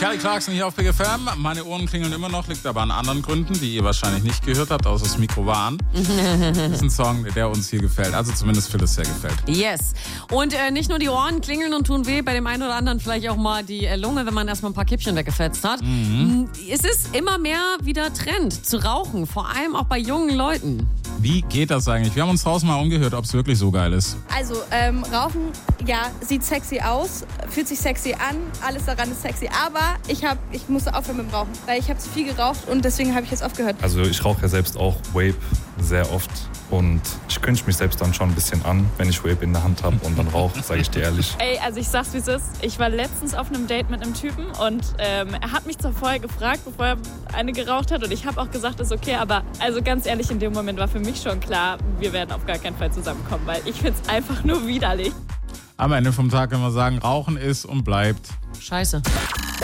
Kelly Clarkson hier auf Big FM. Meine Ohren klingeln immer noch, liegt aber an anderen Gründen, die ihr wahrscheinlich nicht gehört habt, außer das Mikro war an. Das ist ein Song, der uns hier gefällt. Also zumindest Phyllis sehr gefällt. Yes. Und nicht nur die Ohren klingeln und tun weh, bei dem einen oder anderen vielleicht auch mal die Lunge, wenn man erstmal ein paar Kippchen weggefetzt hat. Es ist immer mehr wieder Trend zu rauchen, vor allem auch bei jungen Leuten. Wie geht das eigentlich? Wir haben uns draußen mal umgehört, ob es wirklich so geil ist. Also, Rauchen, ja, sieht sexy aus, fühlt sich sexy an, alles daran ist sexy. Aber ich musste aufhören mit dem Rauchen, weil ich habe zu viel geraucht und deswegen habe ich jetzt aufgehört. Also ich rauche ja selbst auch Vape sehr oft und ich cringe mich selbst dann schon ein bisschen an, wenn ich Vape in der Hand habe und dann rauche, sage ich dir ehrlich. Ey, also ich sag's wie es ist, ich war letztens auf einem Date mit einem Typen und er hat mich zwar vorher gefragt, bevor er eine geraucht hat und ich habe auch gesagt, ist okay, aber also ganz ehrlich, in dem Moment war für mich schon klar, wir werden auf gar keinen Fall zusammenkommen, weil ich find's einfach nur widerlich. Am Ende vom Tag können wir sagen, Rauchen ist und bleibt Scheiße.